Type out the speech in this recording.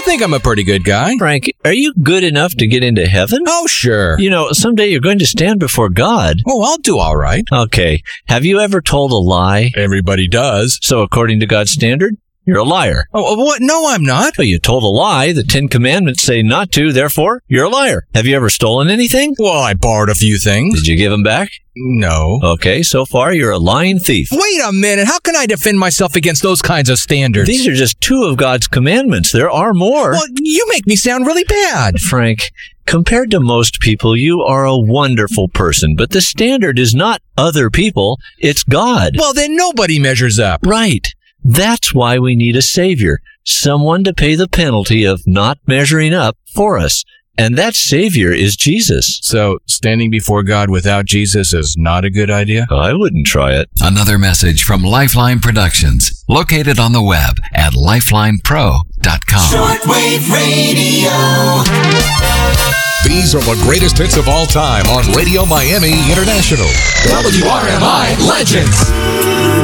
I think I'm a pretty good guy. Frank, are you good enough to get into heaven? Oh, sure. You know, someday you're going to stand before God. Oh, I'll do all right. Okay. Have you ever told a lie? Everybody does. So according to God's standard, you're a liar. Oh, what? No, I'm not. So you told a lie. The 10 Commandments say not to, therefore, you're a liar. Have you ever stolen anything? Well, I borrowed a few things. Did you give them back? No. Okay, so far you're a lying thief. Wait a minute. How can I defend myself against those kinds of standards? These are just 2 of God's commandments. There are more. Well, you make me sound really bad. Frank, compared to most people, you are a wonderful person, but the standard is not other people, it's God. Well, then nobody measures up. Right. That's why we need a savior, someone to pay the penalty of not measuring up for us. And that savior is Jesus. So, standing before God without Jesus is not a good idea? I wouldn't try it. Another message from Lifeline Productions, located on the web at lifelinepro.com. Shortwave Radio. These are the greatest hits of all time on Radio Miami International. WRMI Legends.